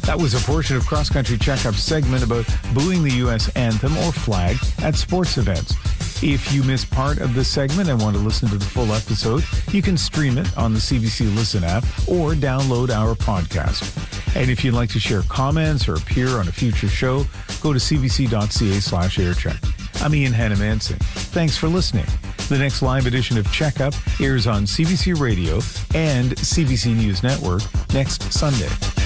That was a portion of Cross Country Checkup's segment about booing the U.S. anthem or flag at sports events. If you missed part of this segment and want to listen to the full episode, you can stream it on the CBC Listen app or download our podcast. And if you'd like to share comments or appear on a future show, go to cbc.ca/aircheck. I'm Ian Hanomansing. Thanks for listening. The next live edition of Checkup airs on CBC Radio and CBC News Network next Sunday.